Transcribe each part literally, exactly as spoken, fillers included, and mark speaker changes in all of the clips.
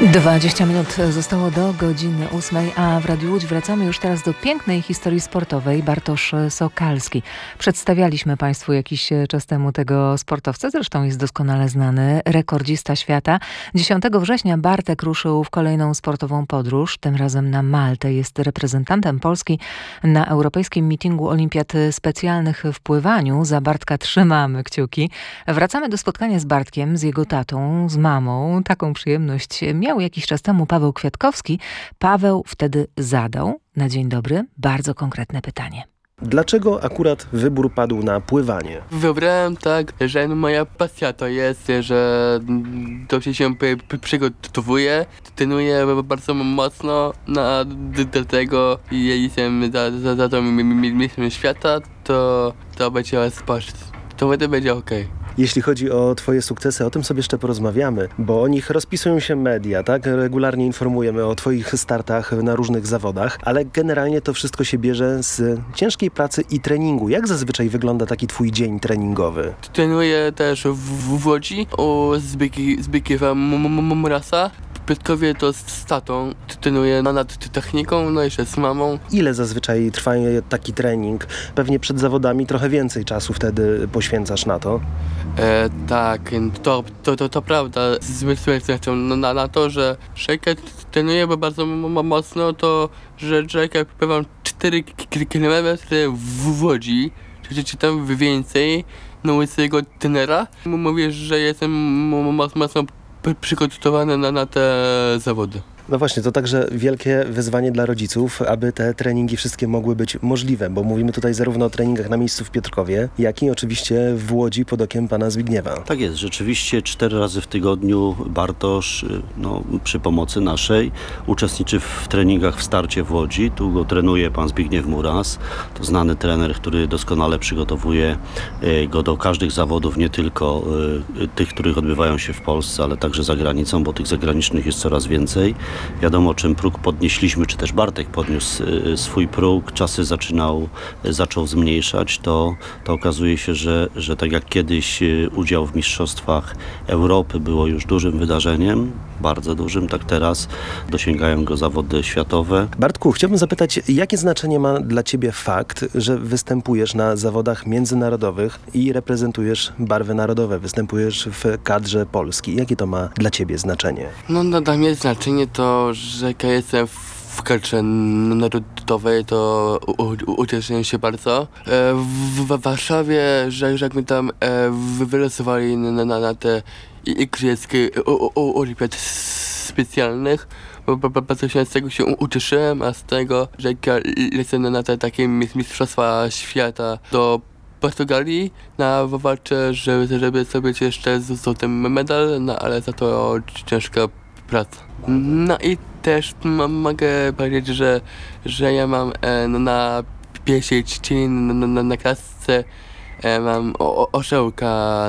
Speaker 1: dwadzieścia minut zostało do godziny ósmej, a w Radiu Łódź wracamy już teraz do pięknej historii sportowej. Bartosz Sokalski. Przedstawialiśmy Państwu jakiś czas temu tego sportowca, zresztą jest doskonale znany, rekordzista świata. dziesiątego września Bartek ruszył w kolejną sportową podróż, tym razem na Maltę. Jest reprezentantem Polski na europejskim meetingu olimpiad specjalnych w pływaniu. Za Bartka trzymamy kciuki. Wracamy do spotkania z Bartkiem, z jego tatą, z mamą. Taką przyjemność miał jakiś czas temu Paweł Kwiatkowski. Paweł wtedy zadał, na dzień dobry, bardzo konkretne pytanie.
Speaker 2: Dlaczego akurat wybór padł na pływanie?
Speaker 3: Wybrałem tak, że moja pasja to jest, że dobrze się p- p- przygotowuję, trenuję bardzo mocno, no, do tego jestem za, za, za to mistrzem świata, to, to będzie sport. To wtedy będzie okej. Okay.
Speaker 2: Jeśli chodzi o Twoje sukcesy, o tym sobie jeszcze porozmawiamy, bo o nich rozpisują się media, tak? Regularnie informujemy o Twoich startach na różnych zawodach, ale generalnie to wszystko się bierze z ciężkiej pracy i treningu. Jak zazwyczaj wygląda taki Twój dzień treningowy?
Speaker 3: Trenuję też w, w Łodzi u Zbigniewa Murasa. W Piotrkowie to z tatą, trenuję nad techniką, no i jeszcze z mamą.
Speaker 2: Ile zazwyczaj trwa taki trening? Pewnie przed zawodami trochę więcej czasu wtedy poświęcasz na to.
Speaker 3: E, tak, to, to, to, to prawda. Zmysłem no, na, na to, że rzekę trenuję bardzo mocno, to że rzekę pływam cztery kilometry w Łodzi, czy, czy tam więcej, no łysego trenera. Mówię, że jestem mocno przygotowany na, na te zawody.
Speaker 2: No właśnie, to także wielkie wyzwanie dla rodziców, aby te treningi wszystkie mogły być możliwe, bo mówimy tutaj zarówno o treningach na miejscu w Piotrkowie, jak i oczywiście w Łodzi pod okiem pana Zbigniewa.
Speaker 4: Tak jest, rzeczywiście cztery razy w tygodniu Bartosz no, przy pomocy naszej uczestniczy w treningach w starcie w Łodzi. Tu go trenuje pan Zbigniew Muras, to znany trener, który doskonale przygotowuje go do każdych zawodów, nie tylko tych, których odbywają się w Polsce, ale także za granicą, bo tych zagranicznych jest coraz więcej. Wiadomo, czym próg podnieśliśmy, czy też Bartek podniósł swój próg, czasy zaczynał, zaczął zmniejszać, to, to okazuje się, że, że tak jak kiedyś udział w Mistrzostwach Europy było już dużym wydarzeniem, bardzo dużym, tak teraz dosięgają go zawody światowe.
Speaker 2: Bartku, chciałbym zapytać, jakie znaczenie ma dla Ciebie fakt, że występujesz na zawodach międzynarodowych i reprezentujesz barwy narodowe, występujesz w kadrze Polski. Jakie to ma dla Ciebie znaczenie?
Speaker 3: No dla mnie znaczenie to, że jak ja jestem w kadrze narodowej, to ucieszyłem się bardzo. E, w, w Warszawie, że, że jak mi tam e, wylosowali na, na, na te igrzyska olimpiad specjalnych, bo bardzo się z tego się ucieszyłem, a z tego, że jak ja lecę na te takie mistrzostwa świata do Portugalii na walce, żeby, żeby zdobyć jeszcze złoty medal, no ale za to ciężka praca. No i też mogę powiedzieć, że, że ja mam e, na pierwszej czyli na, na, na klasce e, mam o, orzełka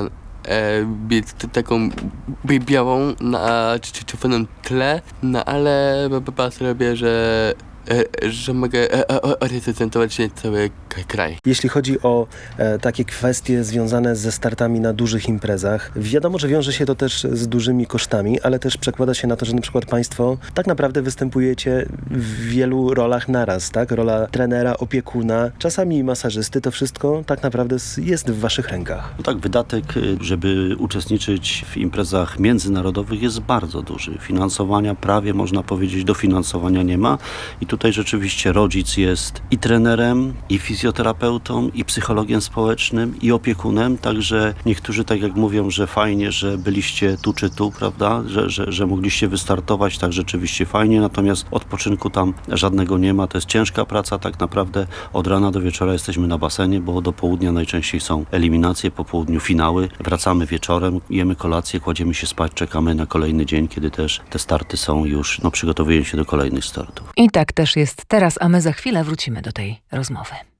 Speaker 3: e, taką białą na czerwonym tle, no ale bardzo robię, że że mogę reprezentować cały kraj.
Speaker 2: Jeśli chodzi o e, takie kwestie związane ze startami na dużych imprezach, wiadomo, że wiąże się to też z dużymi kosztami, ale też przekłada się na to, że na przykład Państwo tak naprawdę występujecie w wielu rolach naraz, tak? Rola trenera, opiekuna, czasami masażysty, to wszystko tak naprawdę jest w Waszych rękach.
Speaker 4: No tak, wydatek, żeby uczestniczyć w imprezach międzynarodowych jest bardzo duży. Finansowania prawie, można powiedzieć, dofinansowania nie ma i tutaj rzeczywiście rodzic jest i trenerem, i fizjoterapeutą, i psychologiem społecznym, i opiekunem, także niektórzy tak jak mówią, że fajnie, że byliście tu czy tu, prawda, że, że, że mogliście wystartować, tak rzeczywiście fajnie, natomiast odpoczynku tam żadnego nie ma, to jest ciężka praca, tak naprawdę od rana do wieczora jesteśmy na basenie, bo do południa najczęściej są eliminacje, po południu finały, wracamy wieczorem, jemy kolację, kładziemy się spać, czekamy na kolejny dzień, kiedy też te starty są już, no przygotowujemy się do kolejnych startów.
Speaker 1: I tak też jest teraz, a my za chwilę wrócimy do tej rozmowy.